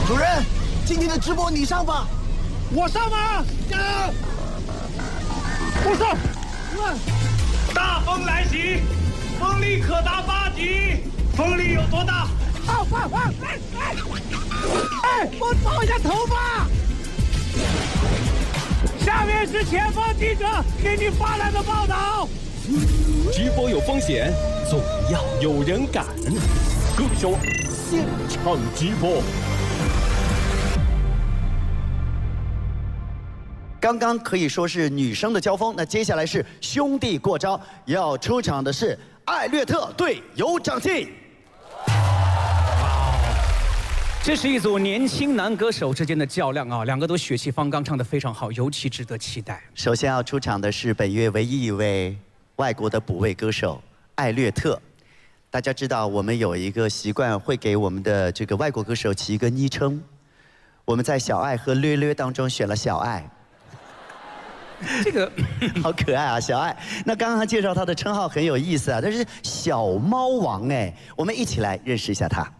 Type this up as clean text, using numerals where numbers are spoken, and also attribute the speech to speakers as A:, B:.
A: 主任，今天的直播你上吧。
B: 我上吗？我上。
C: 大风来袭，风力可达8级，风力有多大？
B: 哎，我抱一下头发。下面是前方记者给你发来的报道。
D: 直播有风险，总要有人敢。歌手现场直播。
A: 刚刚可以说是女生的交锋，那接下来是兄弟过招，要出场的是艾略特对有长进。
E: 这是一组年轻男歌手之间的较量啊，两个都血气方刚，唱得非常好，尤其值得期待。
A: 首先要出场的是本月唯一一位外国的补位歌手艾略特。大家知道，我们有一个习惯，会给我们的这个外国歌手起一个昵称。我们在小爱和略略当中选了小爱。
E: 这个
A: 好可爱啊，小爱。那刚刚他介绍他的称号很有意思啊，他是小猫王哎，我们一起来认识一下他。